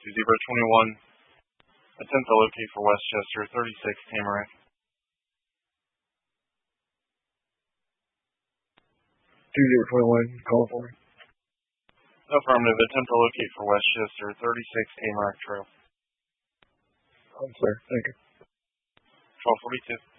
Zebra 21. Attempt to locate for Westchester 36 Tamarack. 2021, call for me. Affirmative. Attempt to locate for Westchester 36 Tamarack Trail. Sir, thank you. 1242.